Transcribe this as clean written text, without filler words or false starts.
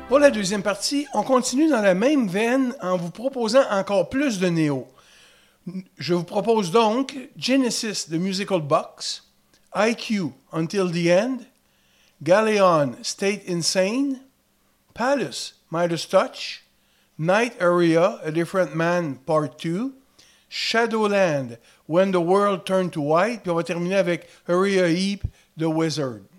Pour la deuxième partie, on continue dans la même veine en vous proposant encore plus de néo. Je vous propose donc Genesis, The Musical Box, IQ, Until the End, Galleon, State Insane, Palace, Midas Touch, Night Area, A Different Man, Part 2, Shadowland, When the World Turned to White, puis on va terminer avec Area Heap, The Wizard.